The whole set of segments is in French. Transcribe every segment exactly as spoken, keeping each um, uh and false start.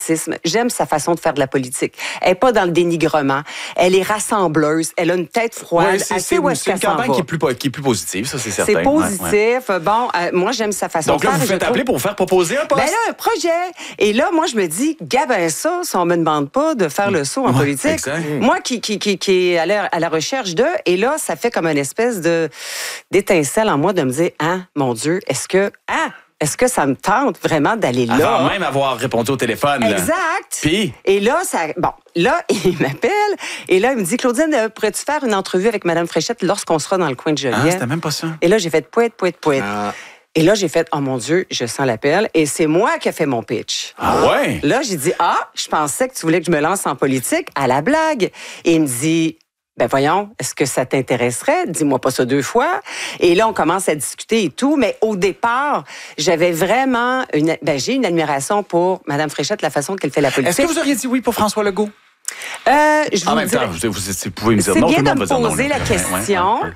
J'aime sa façon de faire de la politique. Elle n'est pas dans le dénigrement. Elle est rassembleuse. Elle a une tête froide. Oui, c'est, c'est, c'est une campagne qui est, plus, qui est plus positive, ça, c'est certain. C'est positif. Ouais, ouais. Bon, euh, moi, j'aime sa façon Donc de faire. Donc là, vous faites appeler trouve... pour faire proposer un poste? Ben là, un projet. Et là, moi, je me dis, gabin ça, si on me demande pas de faire le saut en ouais, politique. Exact. Moi, qui, qui, qui, qui est à la, à la recherche de... Et là, ça fait comme une espèce de, d'étincelle en moi de me dire, ah, mon Dieu, est-ce que... Ah, est-ce que ça me tente vraiment d'aller là? Avant même avoir répondu au téléphone. Là. Exact. Puis? Et là, ça, bon, là, il m'appelle et là, il me dit, Claudine, pourrais-tu faire une entrevue avec Mme Fréchette lorsqu'on sera dans le coin de Joliette? Ah, c'était même pas ça. Et là, j'ai fait poète, poète, poète. Ah. Et là, j'ai fait, oh mon Dieu, je sens l'appel. Et c'est moi qui ai fait mon pitch. Ah ouais? Là, j'ai dit, ah, je pensais que tu voulais que je me lance en politique à la blague. Et il me dit, ben voyons, est-ce que ça t'intéresserait? Dis-moi pas ça deux fois. Et là, on commence à discuter et tout. Mais au départ, j'avais vraiment une, ben j'ai une admiration pour Mme Fréchette, la façon qu'elle fait la politique. Est-ce que vous auriez dit oui pour François Legault? Euh, je en vous même dirais, temps, vous, vous, vous pouvez me dire c'est non, bien tout le monde de va me dire poser non, la là. question. Ouais, ouais, ouais.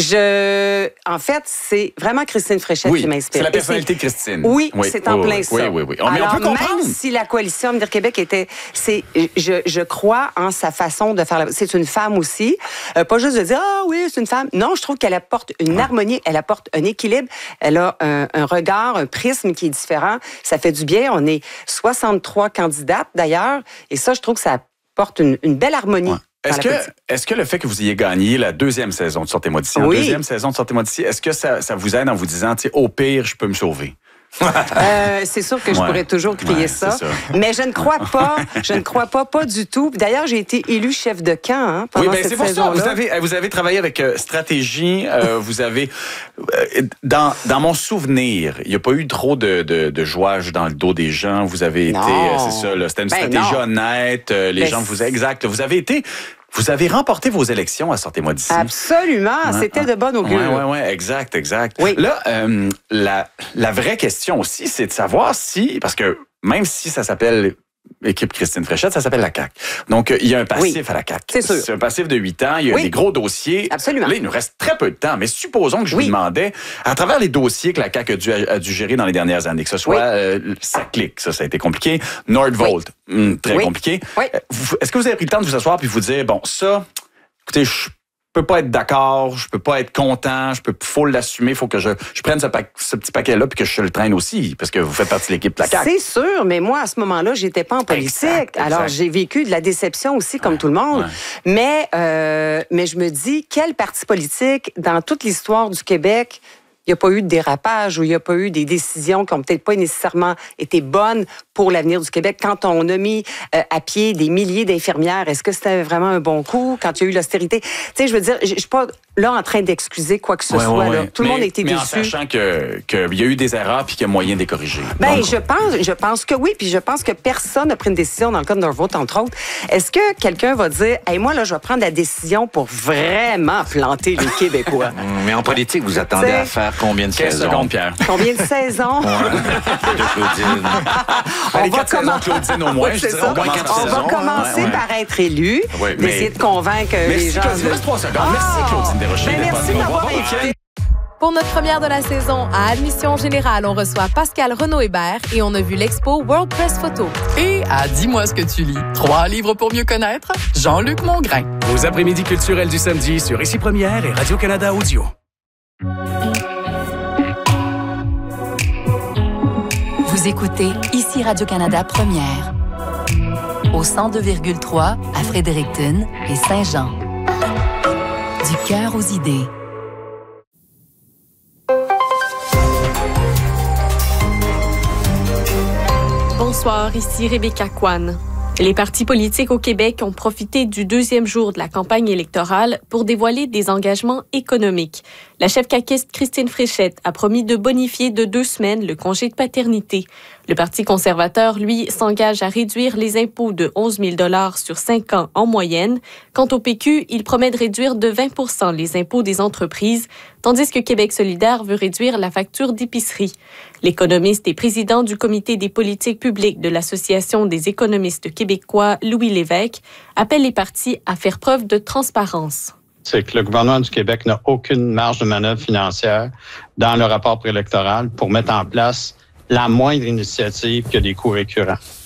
Je, en fait, c'est vraiment Christine Fréchette oui, qui m'inspire. C'est la personnalité de Christine. Oui, oui, c'est en oui, plein oui, ça. Oui, oui, oui. Oh, mais alors, on peut comprendre. Même si la coalition Avenir Québec était, c'est, je, je crois en sa façon de faire. La, c'est une femme aussi, euh, pas juste de dire ah oui, c'est une femme. Non, je trouve qu'elle apporte une ouais. harmonie, elle apporte un équilibre, elle a un, un regard, un prisme qui est différent. Ça fait du bien. On est soixante-trois candidates d'ailleurs, et ça, je trouve que ça apporte une, une belle harmonie. Ouais. Est-ce que, est-ce que le fait que vous ayez gagné la deuxième saison de Sortez-moi d'ici, oui. la deuxième saison de Sortez-moi d'ici, est-ce que ça, ça vous aide en vous disant, tu sais, au pire, je peux me sauver? euh, c'est sûr que je ouais. pourrais toujours crier ouais, ça, mais je ne crois pas, je ne crois pas, pas du tout. D'ailleurs, j'ai été élue chef de camp hein, pendant oui, ben, cette c'est pour saison-là. ça. Vous avez, vous avez travaillé avec euh, stratégie. Euh, vous avez, euh, dans, dans mon souvenir, il n'y a pas eu trop de, de, de jouage dans le dos des gens. Vous avez non. été, euh, c'est ça, là, c'était une ben stratégie non. honnête. Euh, les ben gens vous, exact. Vous avez été. Vous avez remporté vos élections à Sortez-moi d'ici. Absolument. Ouais, c'était de bonne augure. Oui, oui, oui. Exact, exact. Oui. Là, euh, la, la vraie question aussi, c'est de savoir si, parce que même si ça s'appelle équipe Christine Fréchette, ça s'appelle la C A Q. Donc, il y a un passif oui, à la C A Q. C'est sûr. C'est un passif de huit ans. Il y a oui. des gros dossiers. Absolument. Là, il nous reste très peu de temps. Mais supposons que je oui. vous demandais, à travers les dossiers que la C A Q a dû, a dû gérer dans les dernières années, que ce soit oui. euh, ça clique, ça, ça a été compliqué. Nordvolt, oui. hum, très oui. compliqué. Oui. Est-ce que vous avez pris le temps de vous asseoir puis vous dire, bon, ça, écoutez, je peux pas être d'accord, je peux pas être content, je peux, faut l'assumer, faut que je, je prenne ce, pa- ce petit paquet-là puis que je le traîne aussi, parce que vous faites partie de l'équipe de la C A Q. C'est sûr, mais moi, à ce moment-là, j'étais pas en politique. Exact, exact. Alors, j'ai vécu de la déception aussi, comme ouais, tout le monde. Ouais. Mais, euh, mais je me dis, quel parti politique, dans toute l'histoire du Québec, il n'y a pas eu de dérapage ou il n'y a pas eu des décisions qui n'ont peut-être pas nécessairement été bonnes pour l'avenir du Québec. Quand on a mis euh, à pied des milliers d'infirmières, est-ce que c'était vraiment un bon coup? Quand il y a eu l'austérité, tu sais, je veux dire, je ne suis pas là en train d'excuser quoi que ce ouais, soit. Ouais, là. ouais. Tout mais, le monde a été mais déçu. Mais en sachant qu'il que y a eu des erreurs puis qu'il y a moyen de les corriger. Ben, Donc, je pense, je pense que oui, puis je pense que personne n'a pris une décision dans le cas de Norvolt, entre autres. Est-ce que quelqu'un va dire, hey, moi, là, je vais prendre la décision pour vraiment planter les Québécois? Mais en politique, vous attendez à faire combien de saisons? Pierre. Combien de saisons? de Claudine. On Allez, va quatre saisons, Claudine, au moins. Oui, je ça. On, on saisons. va commencer ouais, ouais. par être élu, oui, d'essayer mais... de convaincre merci, les gens. Claudine, reste trois secondes. Ah, merci, Claudine Desrochers. Ben, merci de m'avoir invité. Pour notre première de la saison, à Admission Générale, on reçoit Pascal Renaud-Hébert et on a vu l'expo World Press Photo. Et à Dis-moi ce que tu lis, trois livres pour mieux connaître, Jean-Luc Mongrain. Aux après-midi culturels du samedi sur Ici Première et Radio-Canada Audio. Vous écoutez Ici Radio-Canada Première. Au cent deux virgule trois à Fredericton et Saint-Jean. Du cœur aux idées. Bonsoir, ici Rebecca Kwan. Les partis politiques au Québec ont profité du deuxième jour de la campagne électorale pour dévoiler des engagements économiques. La chef caquiste Christine Fréchette a promis de bonifier de deux semaines le congé de paternité. Le Parti conservateur, lui, s'engage à réduire les impôts de onze mille dollars sur cinq ans en moyenne. Quant au P Q, il promet de réduire de vingt pour cent les impôts des entreprises, tandis que Québec solidaire veut réduire la facture d'épicerie. L'économiste et président du comité des politiques publiques de l'Association des économistes québécois, Louis Lévesque, appelle les partis à faire preuve de transparence. C'est que le gouvernement du Québec n'a aucune marge de manœuvre financière dans le rapport préélectoral pour mettre en place la moindre initiative qui a des coûts récurrents.